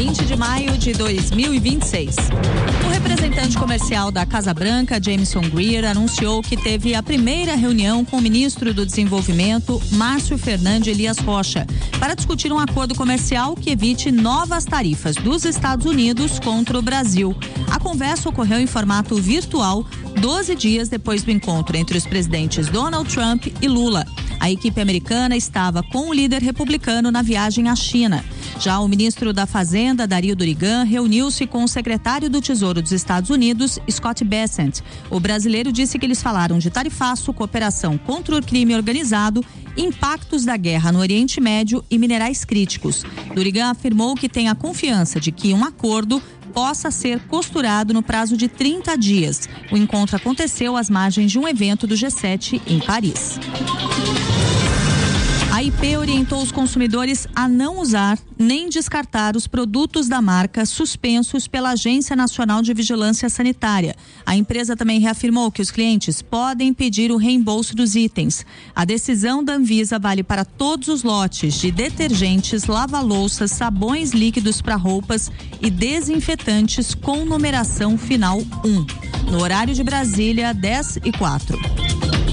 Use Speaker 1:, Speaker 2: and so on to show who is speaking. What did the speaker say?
Speaker 1: 20 de maio de 2026. O representante comercial da Casa Branca, Jameson Greer, anunciou que teve a primeira reunião com o ministro do Desenvolvimento, Márcio Fernando Elias Rocha, para discutir um acordo comercial que evite novas tarifas dos Estados Unidos contra o Brasil. A conversa ocorreu em formato virtual, 12 dias depois do encontro entre os presidentes Donald Trump e Lula. A equipe americana estava com o líder republicano na viagem à China. Já o ministro da Fazenda, Dario Durigan, reuniu-se com o secretário do Tesouro dos Estados Unidos, Scott Bessent. O brasileiro disse que eles falaram de tarifaço, cooperação contra o crime organizado, impactos da guerra no Oriente Médio e minerais críticos. Durigan afirmou que tem a confiança de que um acordo possa ser costurado no prazo de 30 dias. O encontro aconteceu às margens de um evento do G7 em Paris. A IP orientou os consumidores a não usar nem descartar os produtos da marca suspensos pela Agência Nacional de Vigilância Sanitária. A empresa também reafirmou que os clientes podem pedir o reembolso dos itens. A decisão da Anvisa vale para todos os lotes de detergentes, lava-louças, sabões líquidos para roupas e desinfetantes com numeração final 1. No horário de Brasília, 10:04.